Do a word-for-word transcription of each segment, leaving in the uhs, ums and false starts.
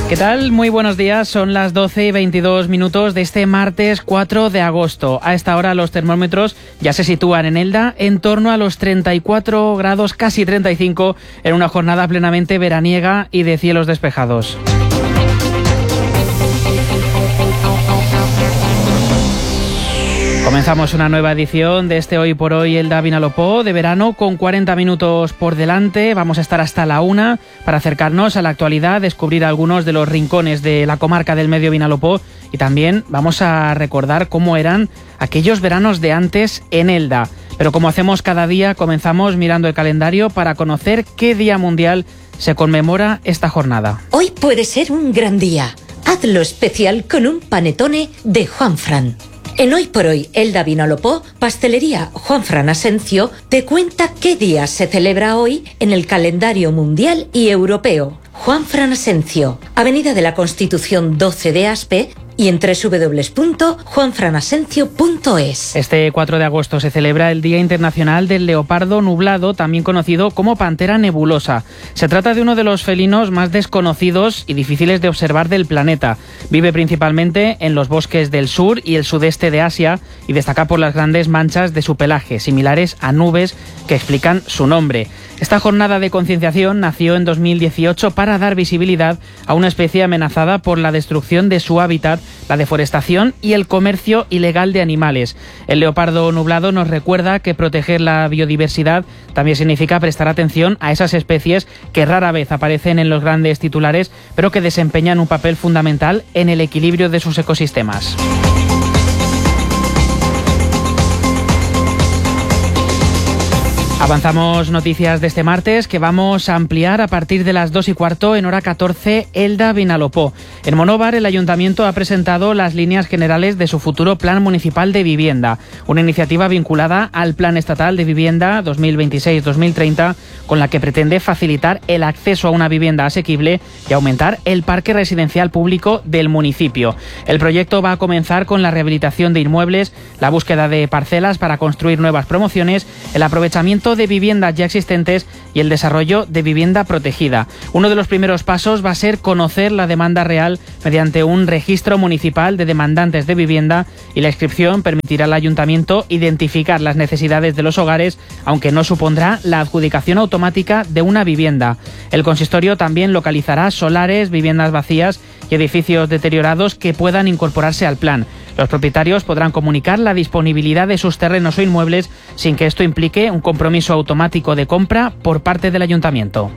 ¿Qué tal? Muy buenos días, son las doce y veintidós minutos de este martes cuatro de agosto. A esta hora los termómetros ya se sitúan en Elda en torno a los treinta y cuatro grados, casi treinta y cinco, en una jornada plenamente veraniega y de cielos despejados. Comenzamos una nueva edición de este Hoy por Hoy Elda Vinalopó de verano con cuarenta minutos por delante. Vamos a estar hasta la una para acercarnos a la actualidad, descubrir algunos de los rincones de la comarca del Medio Vinalopó y también vamos a recordar cómo eran aquellos veranos de antes en Elda. Pero como hacemos cada día, comenzamos mirando el calendario para conocer qué día mundial se conmemora esta jornada. Hoy puede ser un gran día. Hazlo especial con un panetone de Juanfran. En Hoy por Hoy, Elda Vinalopó, Pastelería Juanfran Asencio te cuenta qué día se celebra hoy en el calendario mundial y europeo. Juanfran Asencio, Avenida de la Constitución doce de Aspe y en doble u doble u doble u punto juanfran asencio punto es. Este cuatro de agosto se celebra el Día Internacional del Leopardo Nublado, también conocido como Pantera Nebulosa. Se trata de uno de los felinos más desconocidos y difíciles de observar del planeta. Vive principalmente en los bosques del sur y el sudeste de Asia y destaca por las grandes manchas de su pelaje, similares a nubes que explican su nombre. Esta jornada de concienciación nació en dos mil dieciocho para dar visibilidad a una especie amenazada por la destrucción de su hábitat, la deforestación y el comercio ilegal de animales. El leopardo nublado nos recuerda que proteger la biodiversidad también significa prestar atención a esas especies que rara vez aparecen en los grandes titulares, pero que desempeñan un papel fundamental en el equilibrio de sus ecosistemas. Avanzamos noticias de este martes que vamos a ampliar a partir de las dos y cuarto en hora catorce Elda Vinalopó. En Monóvar el Ayuntamiento ha presentado las líneas generales de su futuro Plan Municipal de Vivienda, una iniciativa vinculada al Plan Estatal de Vivienda dos mil veintiséis dos mil treinta con la que pretende facilitar el acceso a una vivienda asequible y aumentar el parque residencial público del municipio. El proyecto va a comenzar con la rehabilitación de inmuebles, la búsqueda de parcelas para construir nuevas promociones, el aprovechamiento de viviendas ya existentes y el desarrollo de vivienda protegida. Uno de los primeros pasos va a ser conocer la demanda real mediante un registro municipal de demandantes de vivienda y la inscripción permitirá al ayuntamiento identificar las necesidades de los hogares, aunque no supondrá la adjudicación automática de una vivienda. El consistorio también localizará solares, viviendas vacías y edificios deteriorados que puedan incorporarse al plan. Los propietarios podrán comunicar la disponibilidad de sus terrenos o inmuebles sin que esto implique un compromiso automático de compra por parte del ayuntamiento.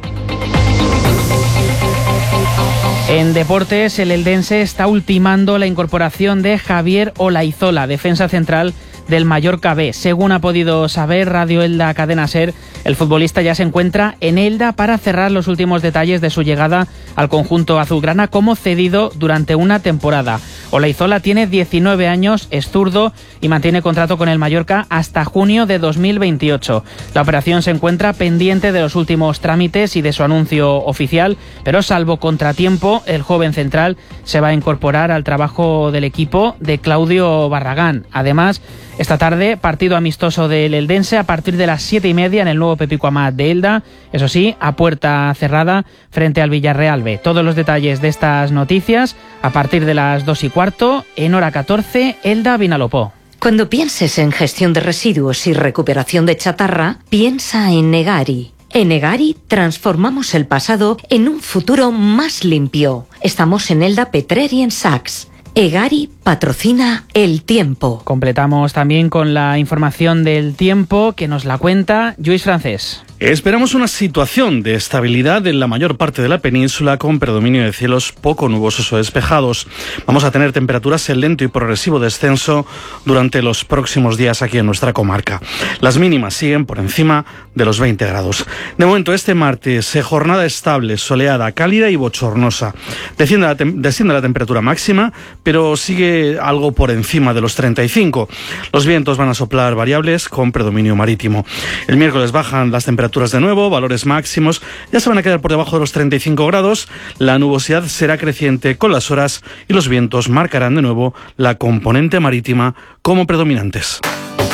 En deportes, el eldense está ultimando la incorporación de Javier Olaizola, defensa central del Mallorca B. Según ha podido saber Radio Elda Cadena Ser, el futbolista ya se encuentra en Elda para cerrar los últimos detalles de su llegada al conjunto azulgrana como cedido durante una temporada. Olaizola tiene diecinueve años, es zurdo y mantiene contrato con el Mallorca hasta junio de dos mil veintiocho. La operación se encuentra pendiente de los últimos trámites y de su anuncio oficial, pero salvo contratiempo, el joven central se va a incorporar al trabajo del equipo de Claudio Barragán. Además, esta tarde, partido amistoso del eldense a partir de las siete y media en el nuevo Pepico Amat de Elda, eso sí, a puerta cerrada frente al Villarreal B. Todos los detalles de estas noticias a partir de las dos y cuarto en hora catorce Elda Vinalopó. Cuando pienses en gestión de residuos y recuperación de chatarra, piensa en Egari. En Egari transformamos el pasado en un futuro más limpio. Estamos en Elda, Petrer y en Saks. Egari patrocina el tiempo. Completamos también con la información del tiempo que nos la cuenta Lluís Francés. Esperamos una situación de estabilidad en la mayor parte de la península con predominio de cielos poco nubosos o despejados. Vamos a tener temperaturas en lento y progresivo descenso durante los próximos días aquí en nuestra comarca. Las mínimas siguen por encima de los veinte grados. De momento, este martes, jornada estable, soleada, cálida y bochornosa. Desciende la, tem- desciende la temperatura máxima, pero sigue algo por encima de los treinta y cinco. Los vientos van a soplar variables con predominio marítimo. El miércoles bajan las temperaturas de nuevo, valores máximos ya se van a quedar por debajo de los treinta y cinco grados, la nubosidad será creciente con las horas y los vientos marcarán de nuevo la componente marítima como predominantes.